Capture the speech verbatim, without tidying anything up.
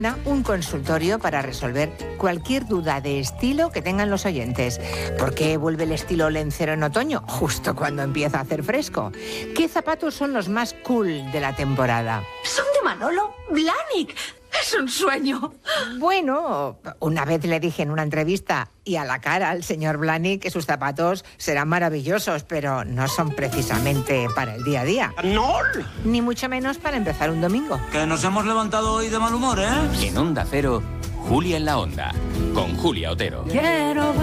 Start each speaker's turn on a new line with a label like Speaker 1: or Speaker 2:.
Speaker 1: Un consultorio para resolver cualquier duda de estilo que tengan los oyentes. ¿Por qué vuelve el estilo lencero en otoño? Justo cuando empieza a hacer fresco. ¿Qué zapatos son los más cool de la temporada?
Speaker 2: Son de Manolo Blahnik. Es un sueño.
Speaker 1: Bueno, una vez le dije en una entrevista y a la cara al señor Blahnik que sus zapatos serán maravillosos, pero no son precisamente para el día a día.
Speaker 3: ¡No!
Speaker 1: Ni mucho menos para empezar un domingo.
Speaker 3: Que nos hemos levantado hoy de mal humor, ¿eh?
Speaker 4: En Onda Cero, Julia en la Onda, con Julia Otero.
Speaker 2: Quiero